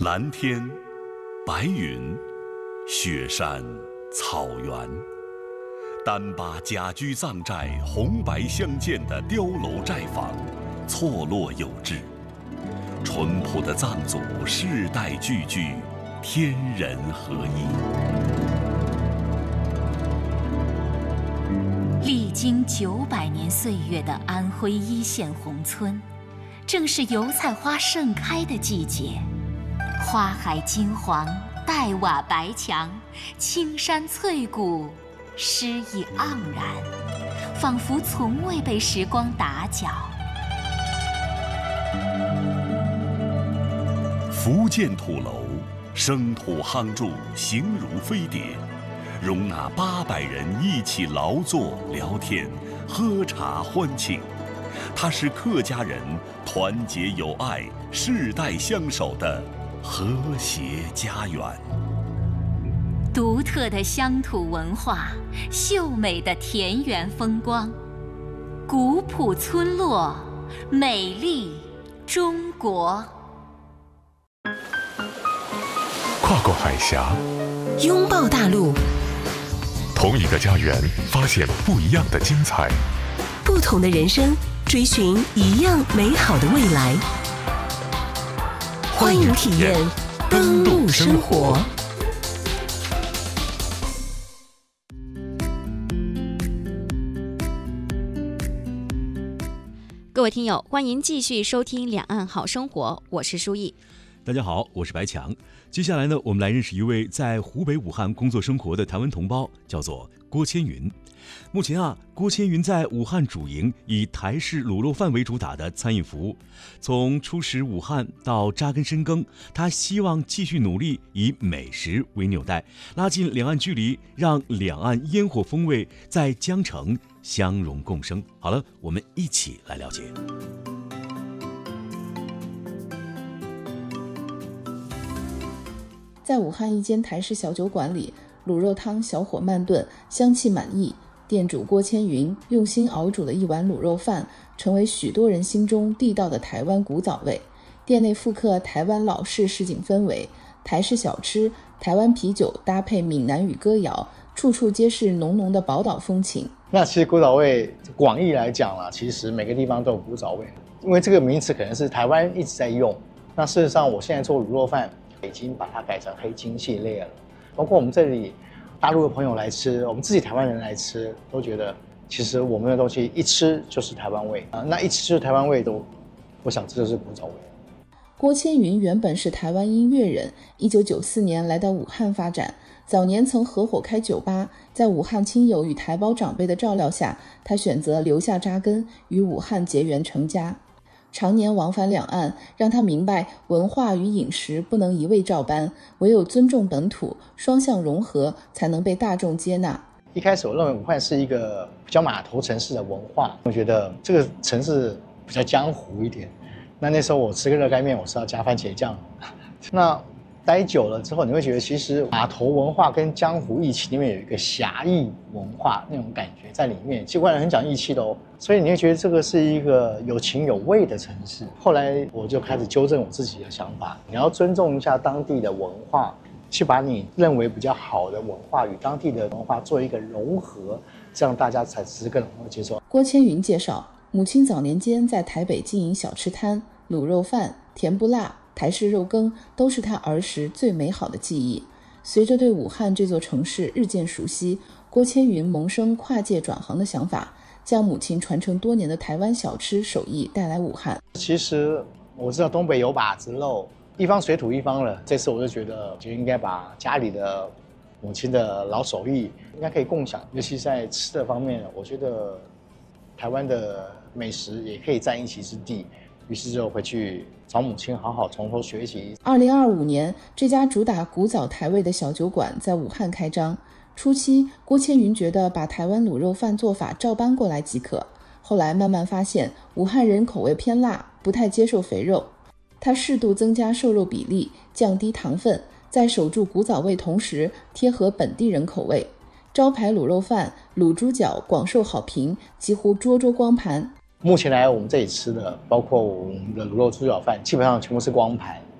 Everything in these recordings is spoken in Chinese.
蓝天、白云、雪山、草原，单把甲居藏寨红白相间的碉楼寨房，错落有致。淳朴的藏族世代聚居，天人合一。 历经900年岁月的安徽一线宏村，正是油菜花盛开的季节。花海金黄，黛瓦白墙，青山翠谷，诗意盎然，仿佛从未被时光打搅。 福建土楼，生土夯筑，形如飞碟，容纳800人一起劳作、聊天、喝茶欢庆。它是客家人团结友爱、世代相守的和谐家园。 独特的乡土文化，秀美的田园风光，古朴村落，美丽中国。 跨过海峡， 拥抱大陆， 同一个家园，发现不一样的精彩。 不同的人生，追寻一样美好的未来。欢迎体验登陆生活。 各位听友，欢迎继续收听《两岸好生活》，我是舒毅。 大家好，我是白强。接下来呢，我们来认识一位在湖北武汉工作生活的台湾同胞，叫做郭千云。目前郭千云在武汉主营以台式卤肉饭为主打的餐饮服务。从初识武汉到扎根深耕，他希望继续努力，以美食为纽带，拉近两岸距离，让两岸烟火风味在江城相融共生。好了，我们一起来了解。 在武汉一间台式小酒馆里，卤肉汤小火慢炖，香气满溢。店主郭千云用心熬煮的一碗卤肉饭，成为许多人心中地道的台湾古早味。店内复刻台湾老式市井氛围，台式小吃、台湾啤酒搭配闽南语歌谣，处处皆是浓浓的宝岛风情。 那其实古早味广义来讲啦，其实每个地方都有古早味，因为这个名词可能是台湾一直在用。那事实上，我现在做卤肉饭已经把它改成黑金系列了，包括我们这里大陆的朋友来吃，我们自己台湾人来吃，都觉得其实我们的东西一吃就是台湾味啊，那一吃就是台湾味都，我想这就是古早味。 郭千云原本是台湾音乐人，1994年来到武汉发展，早年曾合伙开酒吧，在武汉亲友与台胞长辈的照料下，他选择留下扎根，与武汉结缘成家。常年往返两岸，让他明白文化与饮食不能一味照搬，唯有尊重本土，双向融合，才能被大众接纳。 一开始我认为武汉是一个比较码头城市的文化，我觉得这个城市比较江湖一点。那时候我吃个热干面，我是要加番茄酱。那待久了之后，你会觉得其实码头文化跟江湖义气里面有一个侠义文化那种感觉在里面，其实外人很讲义气的哦，所以你会觉得这个是一个有情有味的城市。后来我就开始纠正我自己的想法，你要尊重一下当地的文化，去把你认为比较好的文化与当地的文化做一个融合，这样大家才是更能够接受。 郭千云介绍，母亲早年间在台北经营小吃摊，卤肉饭、甜不辣、台式肉羹都是他儿时最美好的记忆。随着对武汉这座城市日渐熟悉，郭千云萌生跨界转行的想法，将母亲传承多年的台湾小吃手艺带来武汉。 其实我知道东北有把子肉，一方水土一方了，这次我就觉得就应该把家里的母亲的老手艺应该可以共享，尤其在吃的方面，我觉得台湾的美食也可以占一席之地。于是就回去找母亲好好从头学习。 2025年，这家主打古早台味的小酒馆在武汉开张。初期，郭千云觉得把台湾卤肉饭做法照搬过来即可，后来慢慢发现武汉人口味偏辣，不太接受肥肉。他适度增加瘦肉比例，降低糖分，在守住古早味同时贴合本地人口味。招牌卤肉饭、卤猪脚广受好评，几乎桌桌光盘。 目前来我们这里吃的，包括我们的卤肉猪脚饭，基本上全部是光盘。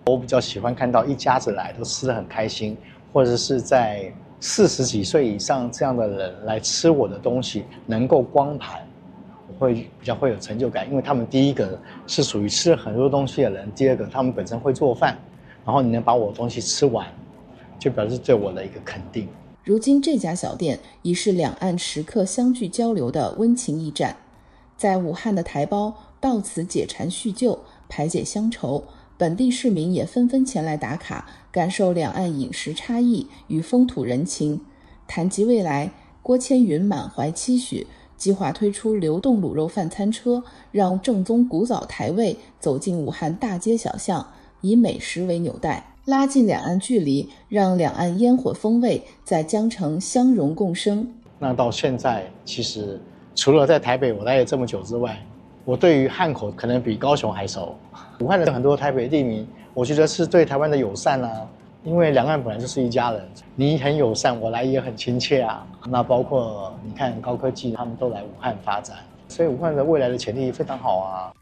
我比较喜欢看到一家子来都吃得很开心，或者是在40几岁以上这样的人来吃我的东西能够光盘，我会比较会有成就感，因为他们第一个是属于吃了很多东西的人，第二个他们本身会做饭，然后你能把我的东西吃完，就表示对我的一个肯定。 如今这家小店已是两岸食客相聚交流的温情驿站，在武汉的台胞到此解馋叙旧，排解乡愁，本地市民也纷纷前来打卡，感受两岸饮食差异与风土人情。谈及未来，郭千云满怀期许，计划推出流动卤肉饭餐车，让正宗古早台味走进武汉大街小巷，以美食为纽带，拉近两岸距离，让两岸烟火风味在江城相融共生。 那到现在，其实除了在台北我待了这么久之外，我对于汉口可能比高雄还熟。武汉的很多台北地名，我觉得是对台湾的友善啊，因为两岸本来就是一家人，你很友善，我来也很亲切啊。那包括你看高科技，他们都来武汉发展，所以武汉的未来的潜力非常好啊。